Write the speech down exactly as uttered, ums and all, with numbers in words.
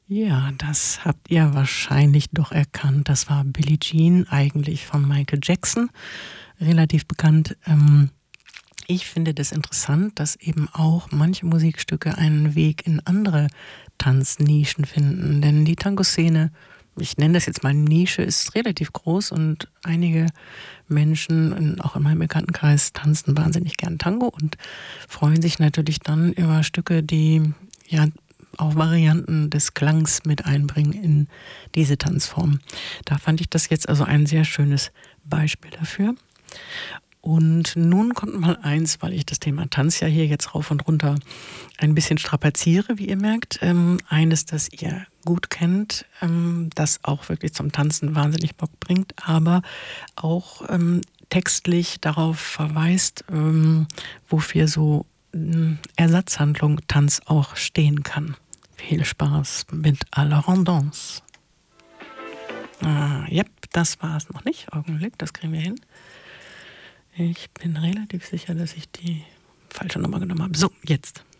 Ja, das habt ihr wahrscheinlich doch erkannt. Das war Billie Jean, eigentlich von Michael Jackson, relativ bekannt. Ähm, ich finde das interessant, dass eben auch manche Musikstücke einen Weg in andere Tanznischen finden. Denn die Tango-Szene, ich nenne das jetzt mal Nische, ist relativ groß und einige Menschen, in, auch in meinem Bekanntenkreis, tanzen wahnsinnig gern Tango und freuen sich natürlich dann über Stücke, die ja auch Varianten des Klangs mit einbringen in diese Tanzform. Da fand ich das jetzt also ein sehr schönes Beispiel dafür. Und nun kommt mal eins, weil ich das Thema Tanz ja hier jetzt rauf und runter ein bisschen strapaziere, wie ihr merkt. Ähm, eines, das ihr gut kennt, ähm, das auch wirklich zum Tanzen wahnsinnig Bock bringt, aber auch ähm, textlich darauf verweist, ähm, wofür so ähm, Ersatzhandlung Tanz auch stehen kann. Viel Spaß mit à la Rendance. Ah, yep, das war es noch nicht. Augenblick, das kriegen wir hin. Ich bin relativ sicher, dass ich die falsche Nummer genommen habe. So, jetzt.